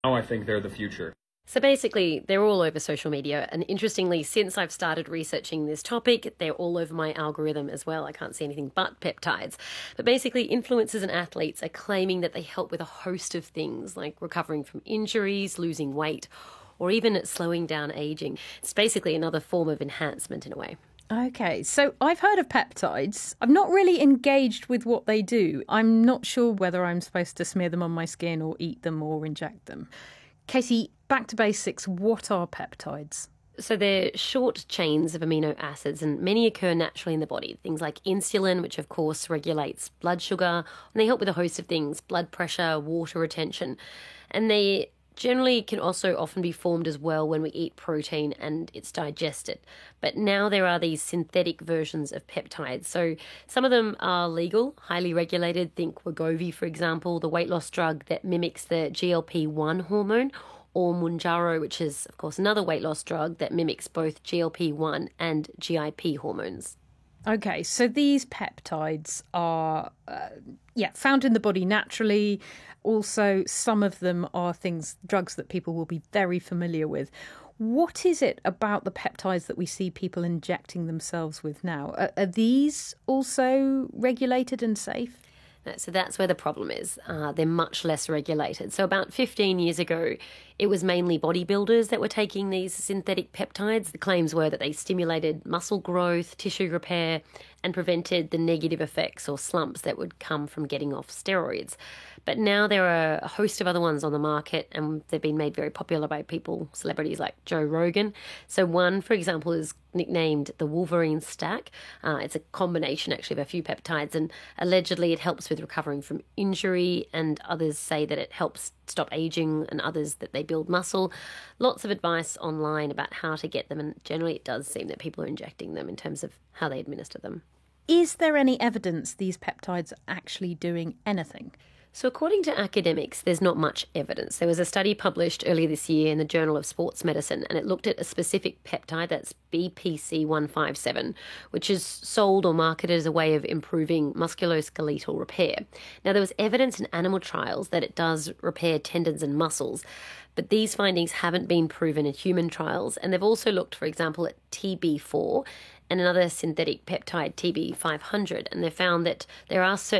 Now I think they're the future. So basically, they're all over social media. And interestingly, since I've started researching this topic, they're all over my algorithm as well. I can't see anything but peptides. But basically, influencers and athletes are claiming that they help with a host of things like recovering from injuries, losing weight, or even slowing down aging. It's basically another form of enhancement in a way. Okay, so I've heard of peptides. I've not really engaged with what they do. I'm not sure whether I'm supposed to smear them on my skin or eat them or inject them. Casey, back to basics. What are peptides? So they're short chains of amino acids, and many occur naturally in the body. Things like insulin, which of course regulates blood sugar, and they help with a host of things: blood pressure, water retention. And they generally can also often be formed as well when we eat protein and it's digested. But now there are these synthetic versions of peptides. So some of them are legal, highly regulated. Think Wegovy, for example, the weight loss drug that mimics the GLP-1 hormone, or Mounjaro, which is, of course, another weight loss drug that mimics both GLP-1 and GIP hormones. Okay, so these peptides are, found in the body naturally. Also, some of them are drugs that people will be very familiar with. What is it about the peptides that we see people injecting themselves with now? Are these also regulated and safe? So that's where the problem is. They're much less regulated. So about 15 years ago, it was mainly bodybuilders that were taking these synthetic peptides. The claims were that they stimulated muscle growth, tissue repair, and prevented the negative effects or slumps that would come from getting off steroids. But now there are a host of other ones on the market, and they've been made very popular by people, celebrities like Joe Rogan. So one, for example, is nicknamed the Wolverine Stack. It's a combination, actually, of a few peptides, and allegedly it helps with recovering from injury, and others say that it helps stop aging, and others that they build muscle. Lots of advice online about how to get them, and generally it does seem that people are injecting them in terms of how they administer them. Is there any evidence these peptides are actually doing anything? So according to academics, there's not much evidence. There was a study published earlier this year in the Journal of Sports Medicine, and it looked at a specific peptide, that's BPC-157, which is sold or marketed as a way of improving musculoskeletal repair. Now, there was evidence in animal trials that it does repair tendons and muscles, but these findings haven't been proven in human trials, and they've also looked, for example, at TB4 and another synthetic peptide, TB500, and they found that there are certain